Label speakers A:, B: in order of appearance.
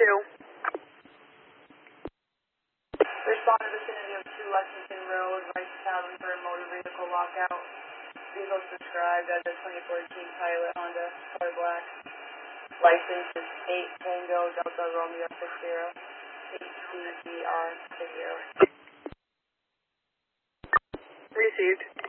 A: Respond to vicinity of 2 Lexington Road, right cabin for a motor vehicle lockout. Vehicle described as a 2014 Pilot Honda, color black. License is 8 Tango Delta Romeo 60, 8CDR 60.
B: Received.